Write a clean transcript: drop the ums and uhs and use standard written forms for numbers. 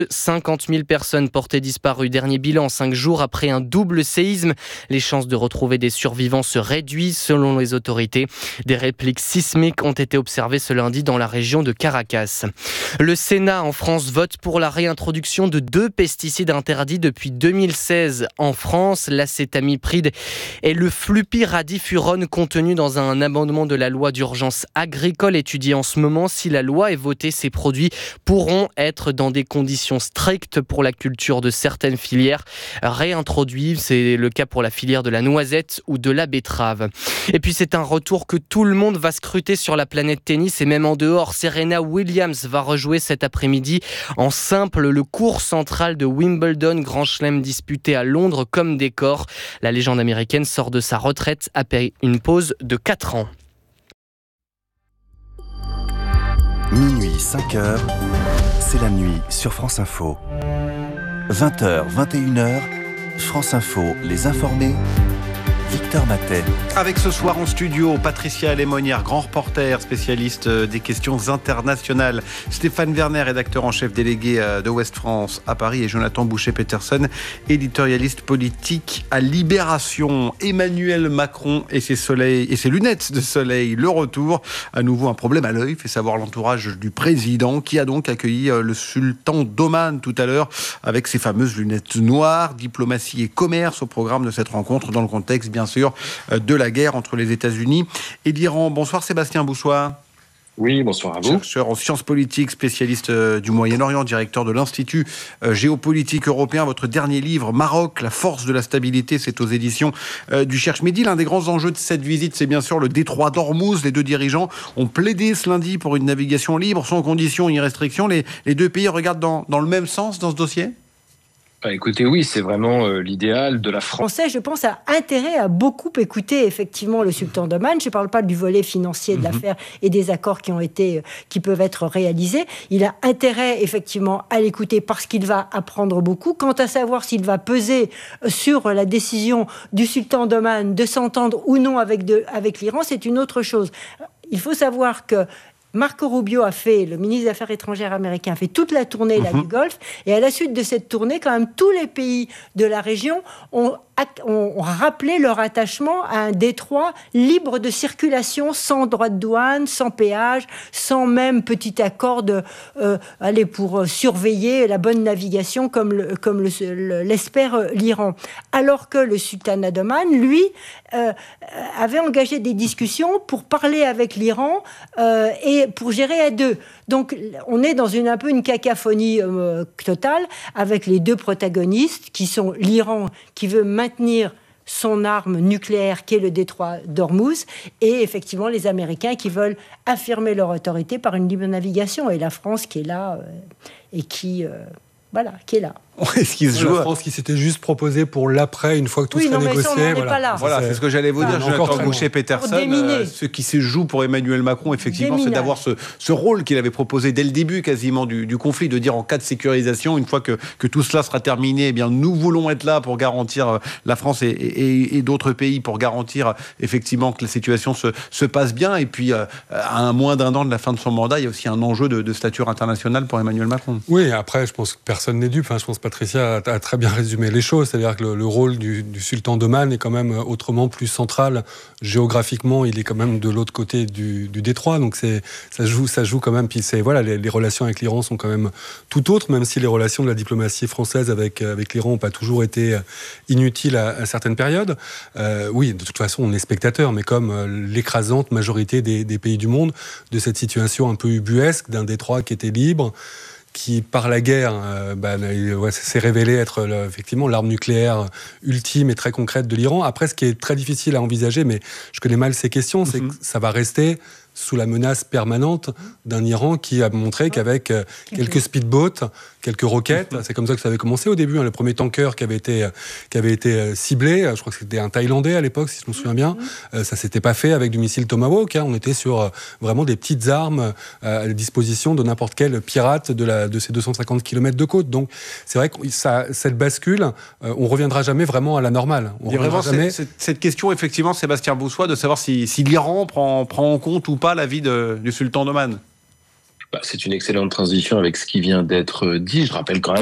50 000 personnes portées disparues. Dernier bilan 5 jours après un double séisme. Les chances de retrouver des survivants se réduisent selon les autorités. Des répliques sismiques ont été observées ce lundi dans la région de Caracas. Le Sénat en France vote pour la réintroduction de 2 pesticides interdits depuis 2016 en France, l'acétamipride et le flupyradifurone contenus dans un amendement de la loi d'urgence agricole étudié en ce moment. Si la loi est votée, ces produits pourront être dans des conditions strictes pour la culture de certaines filières réintroduites. C'est le cas pour la filière de la noisette ou de la betterave. Et puis c'est un retour que tout le monde va scruter sur la planète tennis et même en dehors. Serena Williams va rejouer cet après-midi en simple le court central de Wimbledon, grand chelem disputé à Londres comme décor. La légende américaine sort de sa retraite après une pause de 4 ans. Minuit, 5h, c'est la nuit sur France Info. 20h, 21h, France Info, les informés, Victor Matet. Avec ce soir en studio, Patricia Lémonière, grand reporter, spécialiste des questions internationales. Stéphane Werner, rédacteur en chef délégué de Ouest France à Paris. Et Jonathan Boucher-Peterson, éditorialiste politique à Libération. Emmanuel Macron et ses lunettes de soleil. Le retour, à nouveau un problème à l'œil, fait savoir l'entourage du président qui a donc accueilli le sultan d'Oman tout à l'heure avec ses fameuses lunettes noires. Diplomatie et commerce au programme de cette rencontre dans le contexte bien sûr de la guerre entre les États-Unis et l'Iran. Bonsoir Sébastien Boussois. Oui, bonsoir à vous. Chercheur en sciences politiques, spécialiste du Moyen-Orient, directeur de l'Institut géopolitique européen. Votre dernier livre, Maroc, la force de la stabilité, c'est aux éditions du Cherche Midi. L'un des grands enjeux de cette visite, c'est bien sûr le détroit d'Ormuz. Les 2 dirigeants ont plaidé ce lundi pour une navigation libre, sans conditions ni restrictions. Les 2 pays regardent dans le même sens dans ce dossier ? Écoutez, oui, c'est vraiment l'idéal de la France. Français, je pense, a intérêt à beaucoup écouter effectivement le sultan d'Oman. Je ne parle pas du volet financier de l'affaire et des accords qui peuvent être réalisés. Il a intérêt effectivement à l'écouter parce qu'il va apprendre beaucoup. Quant à savoir s'il va peser sur la décision du sultan d'Oman de s'entendre ou non avec l'Iran, c'est une autre chose. Il faut savoir que Marco Rubio le ministre des Affaires étrangères américain, a fait toute la tournée du Golfe. Et à la suite de cette tournée, quand même, tous les pays de la région ont rappelé leur attachement à un détroit libre de circulation, sans droit de douane, sans péage, sans même petit accord pour surveiller la bonne navigation comme l'espère l'Iran. Alors que le sultanat d'Oman, lui, avait engagé des discussions pour parler avec l'Iran et pour gérer à 2. Donc, on est dans un peu une cacophonie totale avec les 2 protagonistes qui sont l'Iran qui veut maintenir son arme nucléaire qui est le détroit d'Ormuz et effectivement les Américains qui veulent affirmer leur autorité par une libre navigation et la France qui est là et qui est là. Est-ce qu'il se joue La France qui s'était juste proposée pour l'après, une fois que tout serait négocié. Voilà, c'est ce que j'allais vous dire, Jonathan Boucher-Peterson. Ce qui se joue pour Emmanuel Macron, effectivement, c'est d'avoir ce rôle qu'il avait proposé dès le début quasiment du conflit, de dire en cas de sécurisation, une fois que tout cela sera terminé, eh bien, nous voulons être là pour garantir la France et d'autres pays, pour garantir effectivement que la situation se passe bien. Et puis, à moins d'1 an de la fin de son mandat, il y a aussi un enjeu de stature internationale pour Emmanuel Macron. Oui, après, je pense que personne n'est dupe. Je pense que Patricia a très bien résumé les choses, c'est-à-dire que le rôle du sultan d'Oman est quand même autrement plus central. Géographiquement, il est quand même de l'autre côté du détroit, donc ça joue quand même. Puis les relations avec l'Iran sont quand même tout autres, même si les relations de la diplomatie française avec l'Iran n'ont pas toujours été inutiles à certaines périodes. Oui, de toute façon, on est spectateur, mais comme l'écrasante majorité des pays du monde, de cette situation un peu ubuesque d'un détroit qui était libre, qui, par la guerre, s'est révélé être effectivement l'arme nucléaire ultime et très concrète de l'Iran. Après, ce qui est très difficile à envisager, mais je connais mal ces questions, c'est que ça va rester sous la menace permanente d'un Iran qui a montré qu'avec quelques speedboats, quelques roquettes, c'est comme ça que ça avait commencé au début, le premier tanker qui avait été ciblé, je crois que c'était un Thaïlandais à l'époque, si je me souviens bien, ça s'était pas fait avec du missile Tomahawk, on était sur vraiment des petites armes à la disposition de n'importe quel pirate de ces 250 km de côte. Donc c'est vrai que cette bascule, on reviendra jamais vraiment à la normale. Il y a vraiment cette question, effectivement, Sébastien Boussois, de savoir si l'Iran prend en compte ou pas l'avis du sultan d'Oman. C'est une excellente transition avec ce qui vient d'être dit. Je rappelle quand même